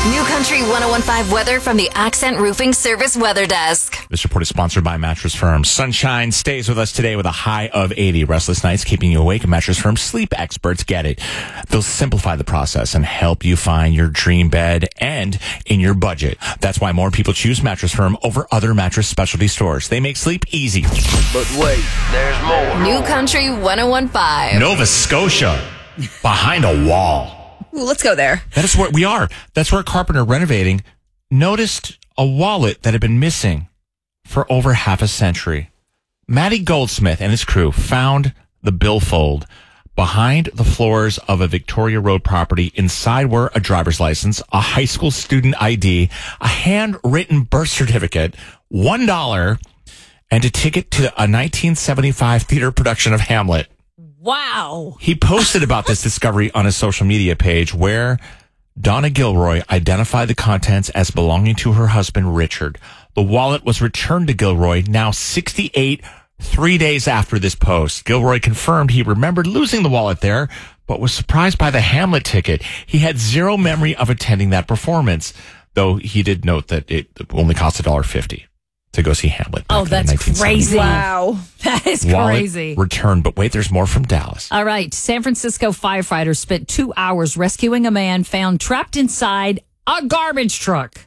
New Country 101.5 weather from the Accent Roofing Service Weather Desk. This report is sponsored by Mattress Firm. Sunshine stays with us today with a high of 80. Restless nights keeping you awake. Mattress Firm sleep experts get it. They'll simplify the process and help you find your dream bed and in your budget. That's why more people choose Mattress Firm over other mattress specialty stores. They make sleep easy. But wait, there's more. New Country 101.5. Nova Scotia, behind a wall. Ooh, let's go there. That is where we are. That's where a carpenter renovating noticed a wallet that had been missing for over half a century. Matty Goldsmith and his crew found the billfold behind the floors of a Victoria Road property. Inside were a driver's license, a high school student ID, a handwritten birth certificate, $1, and a ticket to a 1975 theater production of Hamlet. Wow. He posted about this discovery on his social media page where Donna Gilroy identified the contents as belonging to her husband, Richard. The wallet was returned to Gilroy, now 68, 3 days after this post. Gilroy confirmed he remembered losing the wallet there, but was surprised by the Hamlet ticket. He had zero memory of attending that performance, though he did note that it only cost $1.50 to go see Hamlet. Oh, that's crazy. Wow. That is Wallet crazy. returned, but wait, there's more from Dallas. All right. San Francisco firefighters spent 2 hours rescuing a man found trapped inside a garbage truck.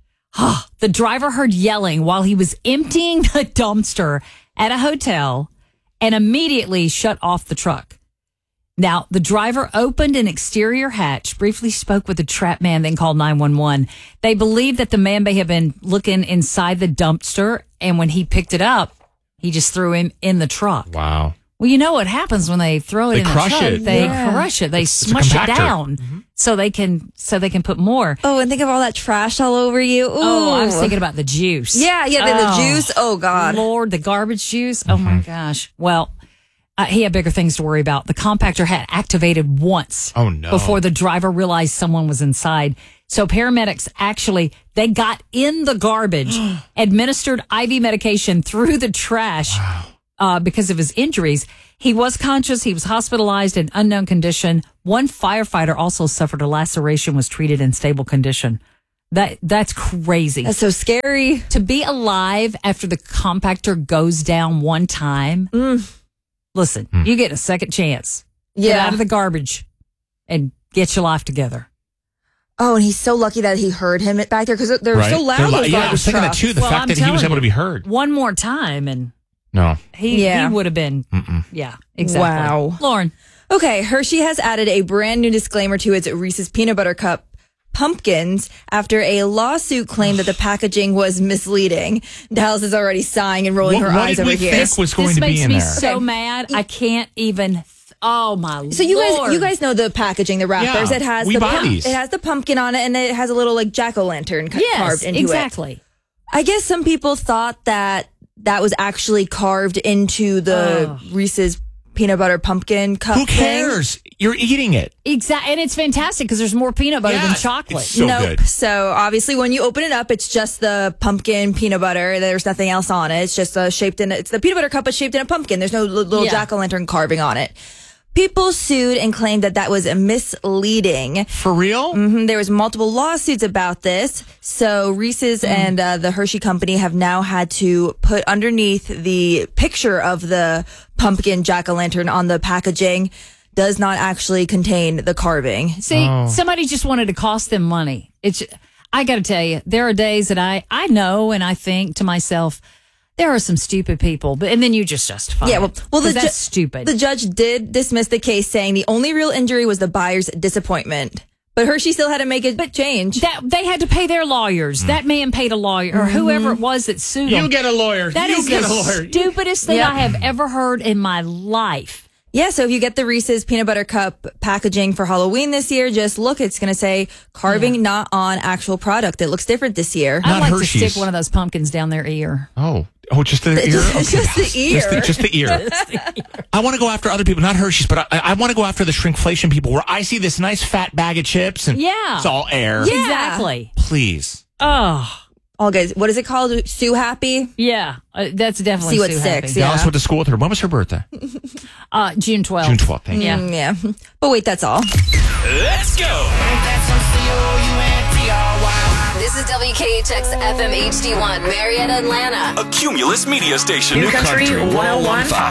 The driver heard yelling while he was emptying the dumpster at a hotel and immediately shut off the truck. Now, the driver opened an exterior hatch, briefly spoke with the trapped man, then called 911. They believe that the man may have been looking inside the dumpster, and when he picked it up, he just threw him in the truck. Wow. Well, you know what happens when they throw it in the truck? They crush it. They smush it down so they can put more. Oh, and think of all that trash all over you. Ooh. Oh, I was thinking about the juice. Yeah, the juice. Oh, God. Lord, the garbage juice. Oh, my gosh. Well, he had bigger things to worry about. The compactor had activated once before the driver realized someone was inside. So paramedics they got in the garbage, administered IV medication through the trash because of his injuries. He was conscious. He was hospitalized in unknown condition. One firefighter also suffered a laceration, was treated in stable condition. That's crazy. That's so scary. To be alive after the compactor goes down one time. Listen, you get a second chance. Get out of the garbage and get your life together. Oh, and he's so lucky that he heard him back there because they're so loud. I was thinking that too. The fact that he was able to be heard. One more time and he would have been. Yeah, exactly. Wow. Lauren. Okay, Hershey has added a brand new disclaimer to its Reese's Peanut Butter Cup pumpkins after a lawsuit claimed that the packaging was misleading. Dallas is already sighing and rolling her eyes over here. What did we think was going to be in there? This makes me so mad. I can't even. Oh my Lord! So you guys know the packaging, the wrappers. Yeah, it has it has the pumpkin on it, and it has a little jack-o'-lantern carved into it. Exactly. I guess some people thought that was actually carved into the Reese's peanut butter pumpkin cup. Who cares? Thing. You're eating it. Exactly. And it's fantastic because there's more peanut butter than chocolate. It's so good. So obviously when you open it up, it's just the pumpkin peanut butter. There's nothing else on it. It's just it's the peanut butter cup, but shaped in a pumpkin. There's no little jack-o'-lantern carving on it. People sued and claimed that was misleading. For real? Mm-hmm. There was multiple lawsuits about this. So Reese's and the Hershey Company have now had to put underneath the picture of the pumpkin jack-o'-lantern on the packaging does not actually contain the carving. See, somebody just wanted to cost them money. I got to tell you, there are days that I know and I think to myself, there are some stupid people, and then you just justify. Yeah, well, that's stupid. The judge did dismiss the case, saying the only real injury was the buyer's disappointment. But Hershey still had to make a change. They had to pay their lawyers. That man paid a lawyer, or whoever it was that sued him. You get a lawyer. That is the stupidest thing I have ever heard in my life. Yeah, so if you get the Reese's Peanut Butter Cup packaging for Halloween this year, just look. It's going to say carving not on actual product. It looks different this year. I'd like to stick one of those pumpkins down their ear. Oh, just the ear? Just the ear. Just the ear. I want to go after other people, not Hershey's, but I want to go after the shrinkflation people where I see this nice fat bag of chips and it's all air. Yeah. Exactly. Please. Oh. All guys, what is it called? Sue Happy? Yeah, that's definitely Sue at Sue 6. Happy. Yeah. Dallas went to school with her. When was her birthday? June 12th. June 12th. Thank you. Yeah. But wait, that's all. Let's go. Ain't that some C-O-U-N-T-R? This is WKHX FM HD1, Marietta, Atlanta. A Cumulus media station. New Country 101.5.